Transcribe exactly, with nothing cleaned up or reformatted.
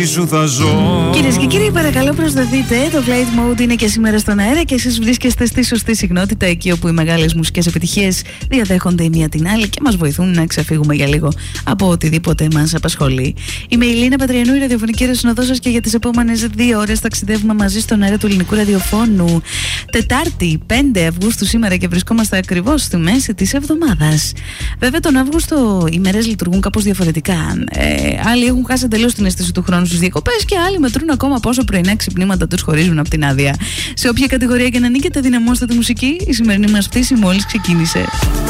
Κυρίες και κύριοι, παρακαλώ προσδεθείτε. Το Flight Mode είναι και σήμερα στον αέρα και εσείς βρίσκεστε στη σωστή συχνότητα, εκεί όπου οι μεγάλες μουσικές επιτυχίες διαδέχονται η μία την άλλη και μας βοηθούν να ξεφύγουμε για λίγο από οτιδήποτε μας απασχολεί. Είμαι η Λίνα Πατριανού, η ραδιοφωνική ρεσυνοδό σας, και για τις επόμενες δύο ώρες ταξιδεύουμε μαζί στον αέρα του ελληνικού ραδιοφώνου. Τετάρτη, πέντε Αυγούστου σήμερα, και βρισκόμαστε ακριβώς στη μέση της εβδομάδας. Βέβαια, τον Αύγουστο οι μέρες λειτουργούν κάπως διαφορετικά. Ε, άλλοι έχουν χάσει εντελώς την αίσθηση του χρόνου στις διακοπές και άλλοι μετρούν ακόμα πόσο πρωινά ξυπνήματα τους χωρίζουν από την άδεια. Σε όποια κατηγορία και να ανήκετε, δυναμώστε τη μουσική. Η σημερινή μας πτήση μόλις ξεκίνησε.